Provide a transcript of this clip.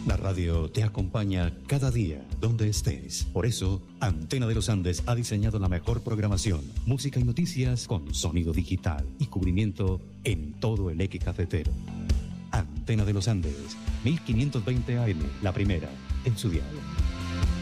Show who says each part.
Speaker 1: La radio te acompaña cada día, donde estés. Por eso, Antena de los Andes ha diseñado la mejor programación, música y noticias con sonido digital y cubrimiento en todo el eje cafetero. Antena de los Andes, 1520 AM, la primera, en su dial.